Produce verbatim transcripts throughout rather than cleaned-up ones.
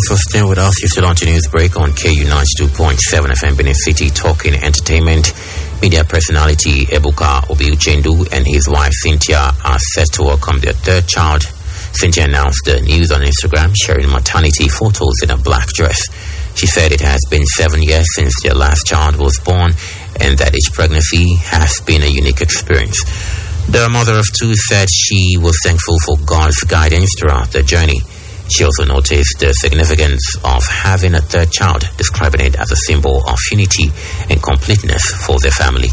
Thanks for staying with us. You're still on to News Break on K U ninety-two point seven F M Benin City, talking entertainment. Media personality Ebuka Obi-Uchendu and his wife Cynthia are set to welcome their third child. Cynthia announced the news on Instagram, sharing maternity photos in a black dress. She said it has been seven years since their last child was born and that each pregnancy has been a unique experience. The mother of two said she was thankful for God's guidance throughout the journey. She also noticed the significance of having a third child, describing it as a symbol of unity and completeness for their family.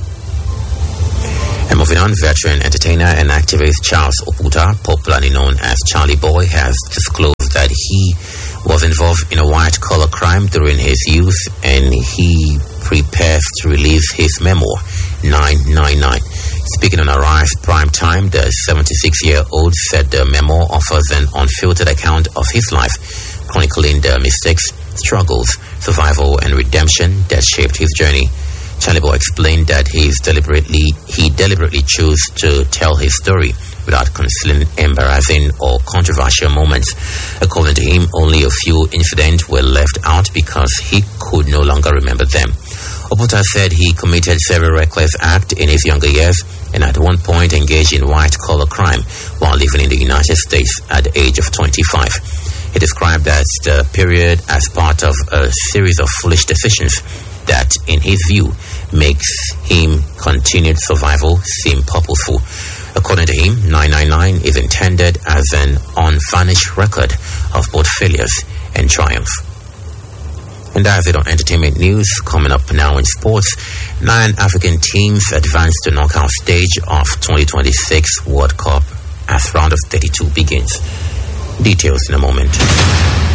And moving on, veteran entertainer and activist Charles Oputa, popularly known as Charlie Boy, has disclosed that he was involved in a white-collar crime during his youth, and he prepares to release his memoir, nine nine nine. Speaking on Arise Prime Time, the seventy-six-year-old said the memoir offers an unfiltered account of his life, chronicling the mistakes, struggles, survival, and redemption that shaped his journey. Charlie Boy explained that he deliberately he deliberately chose to tell his story without concealing embarrassing or controversial moments. According to him, only a few incidents were left out because he could no longer remember them. Oputa said he committed several reckless acts in his younger years and at one point engaged in white-collar crime while living in the United States at the age of twenty-five. He described that the period as part of a series of foolish decisions that, in his view, makes him continued survival seem purposeful. According to him, nine nine nine is intended as an unvarnished record of both failures and triumph. And that's it on entertainment news. Coming up now in sports, nine African teams advanced to knockout stage of twenty twenty-six World Cup as round of thirty-two begins. Details in a moment.